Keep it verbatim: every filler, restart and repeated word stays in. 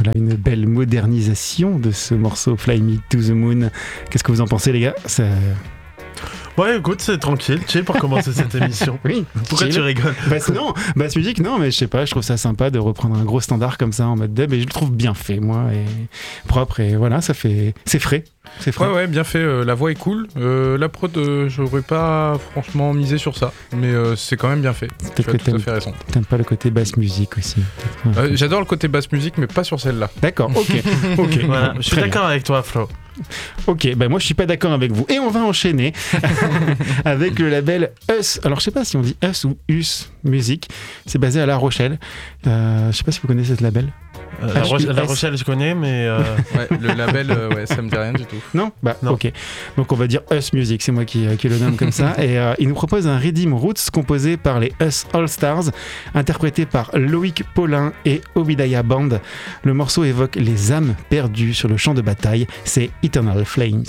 Voilà, une belle modernisation de ce morceau Fly Me to the Moon. Qu'est-ce que vous en pensez, les gars? Ça... Ouais, écoute, c'est tranquille, chill pour commencer cette émission. Oui. Pourquoi chill. tu rigoles? Basse, non, basse musique, non, mais je sais pas, je trouve ça sympa de reprendre un gros standard comme ça en mode dub et je le trouve bien fait, moi, et propre, et voilà, ça fait. C'est frais. C'est frais. Ouais, ouais, bien fait. Euh, la voix est cool. Euh, la prod, euh, j'aurais pas franchement misé sur ça, mais euh, c'est quand même bien fait. Tu as tout à fait raison. T'aimes pas le côté basse musique aussi? euh, J'adore le côté basse musique, mais pas sur celle-là. D'accord, ok. ok. Voilà, je suis d'accord avec toi, Flo. Ok, ben moi je suis pas d'accord avec vous. Et on va enchaîner avec le label Us. Alors je sais pas si on dit Us ou Us Music. C'est basé à La Rochelle. Euh, je sais pas si vous connaissez ce label. Euh, la, Ro- la Rochelle, je connais, mais. Euh... ouais, le label, euh, ouais, ça me dit rien du tout. Non Bah, non. ok. Donc, on va dire Us Music, c'est moi qui, qui le nomme comme ça. Et euh, il nous propose un Redeem Roots composé par les Us All Stars, interprété par Loïc Paulin et Obidaya Band. Le morceau évoque les âmes perdues sur le champ de bataille. C'est Eternal Flames.